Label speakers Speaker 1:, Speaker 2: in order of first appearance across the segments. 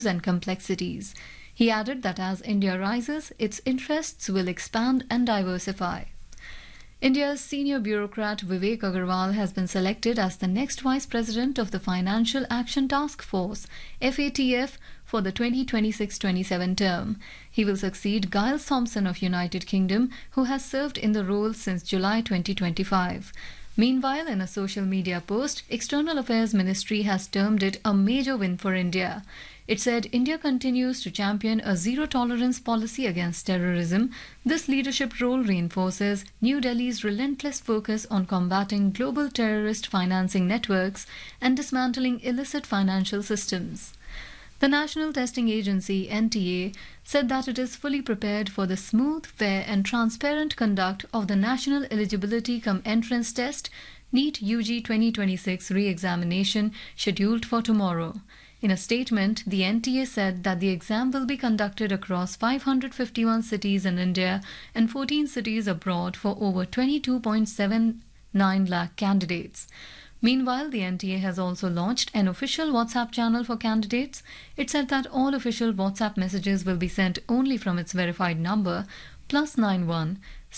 Speaker 1: and complexities. He added that as India rises, its interests will expand and diversify. India's senior bureaucrat Vivek Agarwal has been selected as the next Vice President of the Financial Action Task Force (FATF) for the 2026-27 term. He will succeed Giles Thompson of United Kingdom, who has served in the role since July 2025. Meanwhile, in a social media post, External Affairs Ministry has termed it a major win for India. It said India continues to champion a zero-tolerance policy against terrorism. This leadership role reinforces New Delhi's relentless focus on combating global terrorist financing networks and dismantling illicit financial systems. The National Testing Agency (NTA) said that it is fully prepared for the smooth, fair and transparent conduct of the National Eligibility cum Entrance Test (NEET UG 2026) re-examination scheduled for tomorrow. In a statement, the NTA said that the exam will be conducted across 551 cities in India and 14 cities abroad for over 22.79 lakh candidates. Meanwhile, the NTA has also launched an official WhatsApp channel for candidates. It said that all official WhatsApp messages will be sent only from its verified number +91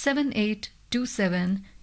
Speaker 1: 7827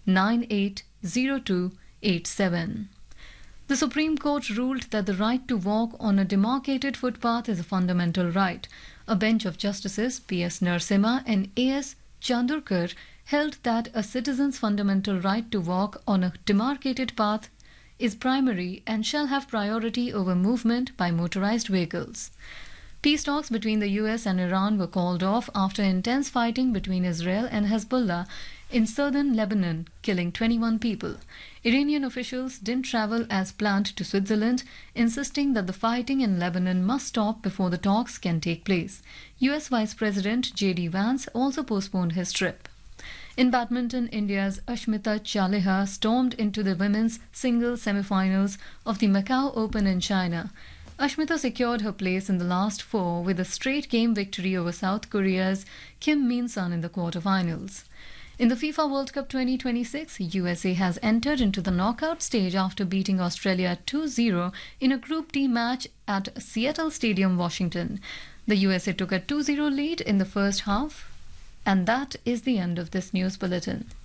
Speaker 1: 980287. The Supreme Court ruled that the right to walk on a demarcated footpath is a fundamental right. A bench of Justices P.S. Narasimha and A.S. Chandurkar held that a citizen's fundamental right to walk on a demarcated path is primary and shall have priority over movement by motorized vehicles. Peace talks between the US and Iran were called off after intense fighting between Israel and Hezbollah in southern Lebanon, killing 21 people. Iranian officials didn't travel as planned to Switzerland, insisting that the fighting in Lebanon must stop before the talks can take place. US Vice President J.D. Vance also postponed his trip. In badminton, India's Ashmita Chaliha stormed into the women's singles semi-finals of the Macau Open in China. Ashmita secured her place in the last four with a straight game victory over South Korea's Kim Min-sun in the quarterfinals. In the FIFA World Cup 2026, USA has entered into the knockout stage after beating Australia 2-0 in a Group D match at Seattle Stadium, Washington. The USA took a 2-0 lead in the first half. And that is the end of this news bulletin.